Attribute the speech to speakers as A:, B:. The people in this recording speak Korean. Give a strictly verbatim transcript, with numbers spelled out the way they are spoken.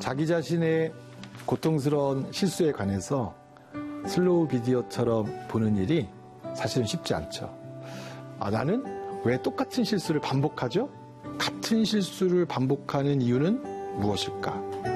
A: 자기 자신의 고통스러운 실수에 관해서 슬로우 비디오처럼 보는 일이 사실은 쉽지 않죠. 아, 나는 왜 똑같은 실수를 반복하죠? 같은 실수를 반복하는 이유는 무엇일까?